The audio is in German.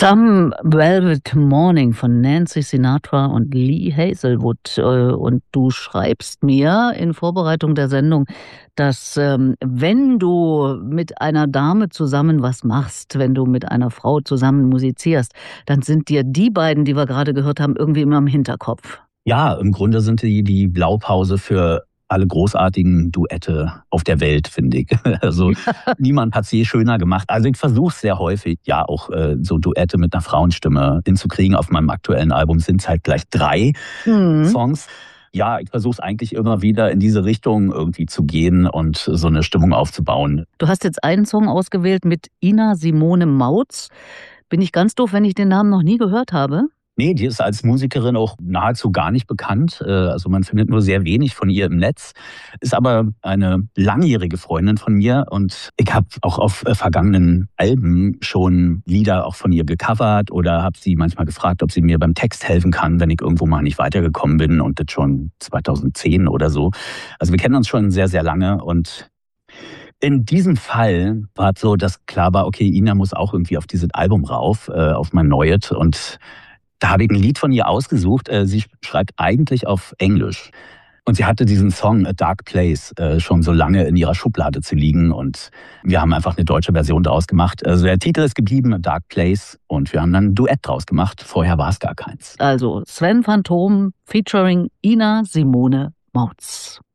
Some Velvet Morning von Nancy Sinatra und Lee Hazelwood. Und du schreibst mir in Vorbereitung der Sendung, dass, wenn du mit einer Dame zusammen was machst, wenn du mit einer Frau zusammen musizierst, dann sind dir die beiden, die wir gerade gehört haben, irgendwie immer im Hinterkopf. Ja, im Grunde sind die Blaupause für alle großartigen Duette auf der Welt, finde ich. Also, niemand hat's je schöner gemacht. Also, ich versuche sehr häufig, ja auch, so Duette mit einer Frauenstimme hinzukriegen. Auf meinem aktuellen Album sind's halt gleich 3 Mhm. Songs. Ja, ich versuche es eigentlich immer wieder in diese Richtung irgendwie zu gehen und so eine Stimmung aufzubauen. Du hast jetzt einen Song ausgewählt mit Ina Simone Mautz. Bin ich ganz doof, wenn ich den Namen noch nie gehört habe? Ne, die ist als Musikerin auch nahezu gar nicht bekannt. Also, man findet nur sehr wenig von ihr im Netz, ist aber eine langjährige Freundin von mir und ich habe auch auf, vergangenen Alben schon Lieder auch von ihr gecovert oder habe sie manchmal gefragt, ob sie mir beim Text helfen kann, wenn ich irgendwo mal nicht weitergekommen bin und das schon 2010 oder so. Also, wir kennen uns schon sehr, sehr lange und in diesem Fall war es so, dass klar war, okay, Ina muss auch irgendwie auf dieses Album rauf, auf mein neues und da habe ich ein Lied von ihr ausgesucht. Sie schreibt eigentlich auf Englisch. Und sie hatte diesen Song A Dark Place schon so lange in ihrer Schublade zu liegen. Und wir haben einfach eine deutsche Version daraus gemacht. Also der Titel ist geblieben, A Dark Place. Und wir haben dann ein Duett draus gemacht. Vorher war es gar keins. Also Sven Phantom featuring Ina Simone Mautz.